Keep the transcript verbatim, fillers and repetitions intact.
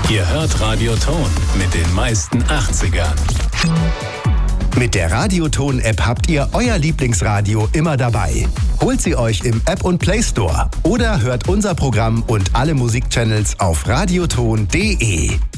Ihr hört Radioton mit den meisten achtzigern. Mit der Radioton-App habt ihr euer Lieblingsradio immer dabei. Holt sie euch im App- und Play Store oder hört unser Programm und alle Musikchannels auf radioton punkt de.